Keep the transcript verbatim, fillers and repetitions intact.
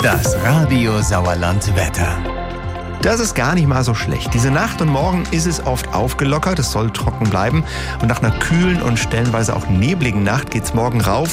Das Radio Sauerland Wetter. Das ist gar nicht mal so schlecht. Diese Nacht und morgen ist es oft aufgelockert, es soll trocken bleiben. Und nach einer kühlen und stellenweise auch nebligen Nacht geht's morgen rauf